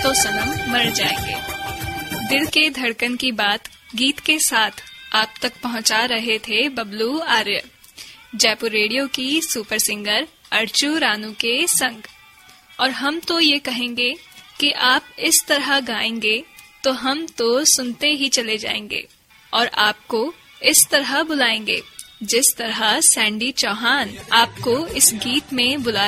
तो सनम मर जाएंगे। दिल के धड़कन की बात गीत के साथ आप तक पहुंचा रहे थे बबलू आर्य, जयपुर रेडियो की सुपर सिंगर अर्चू रानू के संग। और हम तो ये कहेंगे कि आप इस तरह गाएंगे तो हम तो सुनते ही चले जाएंगे और आपको इस तरह बुलाएंगे जिस तरह सैंडी चौहान आपको इस गीत में बुला